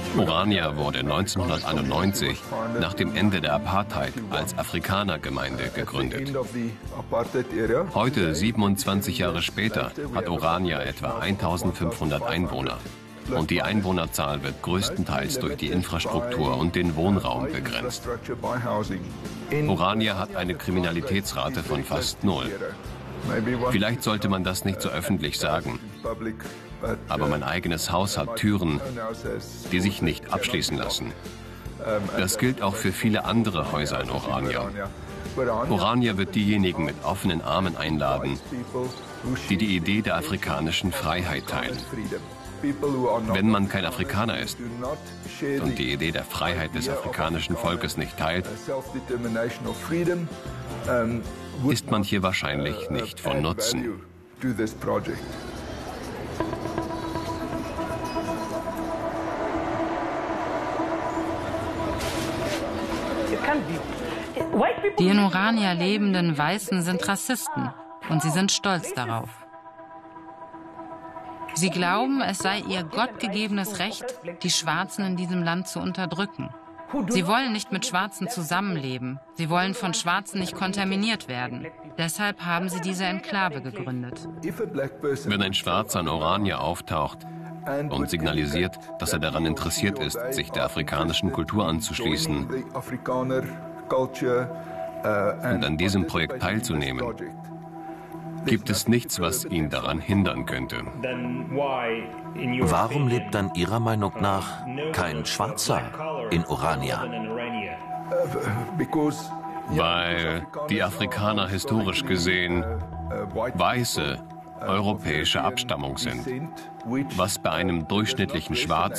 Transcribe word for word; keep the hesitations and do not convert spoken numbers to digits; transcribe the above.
Orania wurde neunzehnhunderteinundneunzig nach dem Ende der Apartheid als Afrikanergemeinde gegründet. Heute, siebenundzwanzig Jahre später, hat Orania etwa eintausendfünfhundert Einwohner. Und die Einwohnerzahl wird größtenteils durch die Infrastruktur und den Wohnraum begrenzt. Orania hat eine Kriminalitätsrate von fast null. Vielleicht sollte man das nicht so öffentlich sagen, aber mein eigenes Haus hat Türen, die sich nicht abschließen lassen. Das gilt auch für viele andere Häuser in Orania. Orania wird diejenigen mit offenen Armen einladen, die die Idee der afrikanischen Freiheit teilen. Wenn man kein Afrikaner ist und die Idee der Freiheit des afrikanischen Volkes nicht teilt, ist man hier wahrscheinlich nicht von Nutzen. Die in Orania lebenden Weißen sind Rassisten und sie sind stolz darauf. Sie glauben, es sei ihr gottgegebenes Recht, die Schwarzen in diesem Land zu unterdrücken. Sie wollen nicht mit Schwarzen zusammenleben. Sie wollen von Schwarzen nicht kontaminiert werden. Deshalb haben sie diese Enklave gegründet. Wenn ein Schwarzer in Orania auftaucht und signalisiert, dass er daran interessiert ist, sich der afrikanischen Kultur anzuschließen und an diesem Projekt teilzunehmen, gibt es nichts, was ihn daran hindern könnte. Warum lebt dann Ihrer Meinung nach kein Schwarzer in Orania? Weil die Afrikaner historisch gesehen weiße europäische Abstammung sind, was bei einem durchschnittlichen Schwarzen